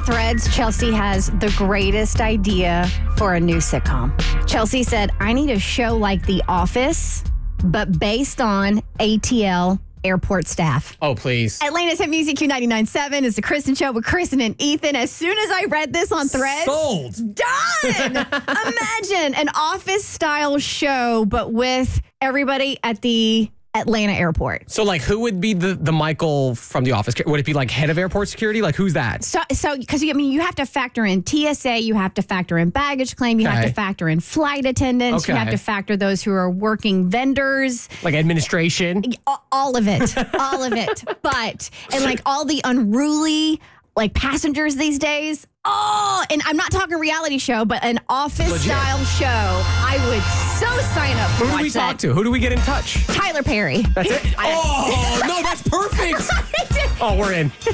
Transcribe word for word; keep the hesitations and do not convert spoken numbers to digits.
Threads, Chelsea has the greatest idea for a new sitcom. Chelsea said, I need a show like The Office, but based on A T L airport staff. Oh, please. Atlanta's Hit Music Q ninety-nine point seven is the Kristen Show with Kristen and Ethan. As soon as I read this on Threads, Sold. Done. Imagine an office-style show, but with everybody at the Atlanta airport. So, like, who would be the, the Michael from The Office? Would it be, like, head of airport security? Like, who's that? So, so because I mean, you have to factor in T S A, you have to factor in baggage claim, you have Okay. to factor in flight attendants, you Okay. have to factor those who are working vendors, Like, administration? a- all of it, all of it. But, and like all the unruly, like passengers these days. Oh, and I'm not talking reality show, but an office Legit. style show. I would so sign up to Who do watch we that. talk to? Who do we get in touch? Tyler Perry. That's it? Oh, no, that's perfect. Oh, we're in.